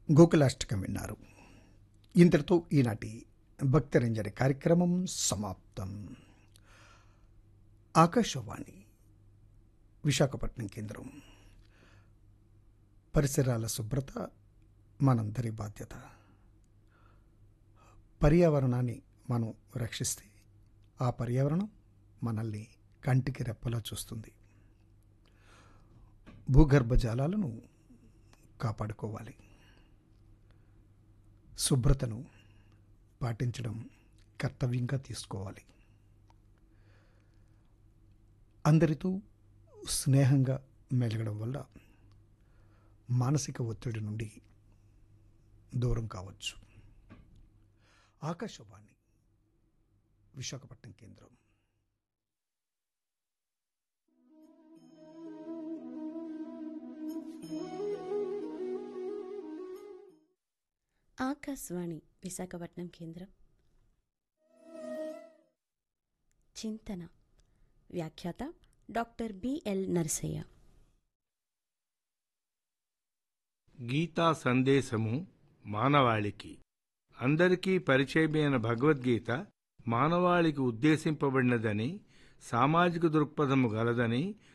గోకులాష్టకం విన్నారు. ఇంతటితో ఈనాటి భక్తరంజని కార్యక్రమం సమాప్తం. ఆకాశవాణి విశాఖపట్నం కేంద్రం. పరిసరాల శుభ్రత మనందరి బాధ్యత. పర్యావరణాన్ని మనం రక్షిస్తే ఆ పర్యావరణం మనల్ని కంటికి రెప్పలా చూస్తుంది. భూగర్భ జలాలను కాపాడుకోవాలి. శుభ్రతను పాటించడం కర్తవ్యంగా తీసుకోవాలి. అందరితో స్నేహంగా మెలగడం వల్ల మానసిక ఒత్తిడి నుండి దూరం కావచ్చు. ఆకాశవాణి విశాఖపట్నం కేంద్రం. ఆకాశవాణి విశాఖపట్నం కేంద్రం. చింతన. వ్యాఖ్యాత డాక్టర్ బిఎల్ నరసయ్య. గీతా సందేశము మానవాళికి. అందరికీ పరిచయమైన భగవద్గీత మానవాళికి ఉద్దేశింపబడినదని, సామాజిక దృక్పథము గలదని,